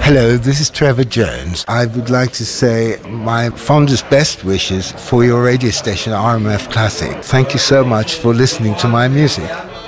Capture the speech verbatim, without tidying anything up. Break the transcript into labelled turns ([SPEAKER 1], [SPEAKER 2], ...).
[SPEAKER 1] Hello, this is Trevor Jones. I would like to say my fondest best wishes for your radio station R M F Classic. Thank you so much for listening to my music.